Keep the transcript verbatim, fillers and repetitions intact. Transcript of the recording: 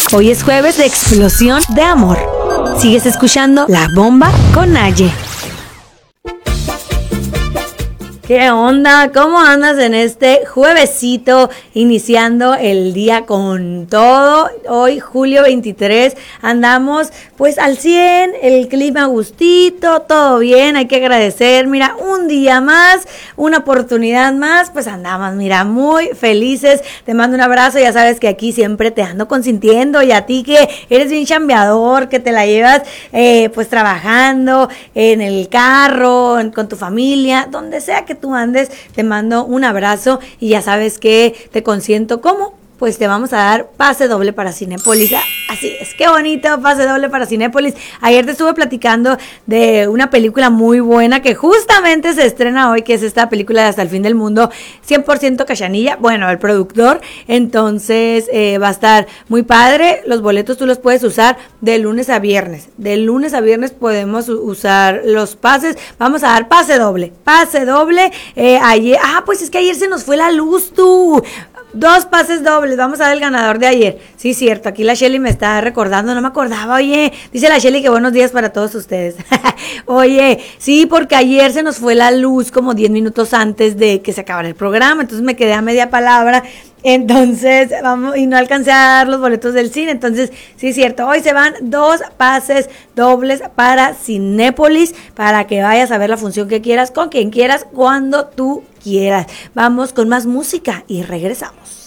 Hoy es jueves de explosión de amor. Sigues escuchando La Bomba con Naye. ¿Qué onda? ¿Cómo andas en este juevesito? Iniciando el día con todo. Hoy, julio veintitrés, andamos pues al cien, el clima gustito, todo bien, hay que agradecer. Mira, un día más, una oportunidad más, pues andamos, mira, muy felices. Te mando un abrazo, ya sabes que aquí siempre te ando consintiendo, y a ti que eres bien chambeador, que te la llevas eh, pues trabajando en el carro, en, con tu familia, donde sea que tú andes, te mando un abrazo y ya sabes que te consiento. ¿Cómo? Pues te vamos a dar pase doble para Cinépolis. Así es, qué bonito, pase doble para Cinépolis. Ayer te estuve platicando de una película muy buena que justamente se estrena hoy, que es esta película de Hasta el Fin del Mundo, cien por ciento Cachanilla, bueno, el productor. Entonces eh, va a estar muy padre. Los boletos tú los puedes usar de lunes a viernes. De lunes a viernes podemos usar los pases. Vamos a dar pase doble, pase doble. Eh, ayer, ah, pues es que ayer se nos fue la luz, tú. Dos pases dobles, vamos a ver el ganador de ayer. Sí, cierto, aquí la Shelly me está recordando, no me acordaba, oye, dice la Shelly que buenos días para todos ustedes. Oye, sí, porque ayer se nos fue la luz como diez minutos antes de que se acabara el programa, entonces me quedé a media palabra, entonces, vamos, y no alcancé a dar los boletos del cine, entonces, sí, cierto, hoy se van dos pases dobles para Cinépolis, para que vayas a ver la función que quieras, con quien quieras, cuando tú quieras. Vamos con más música y regresamos.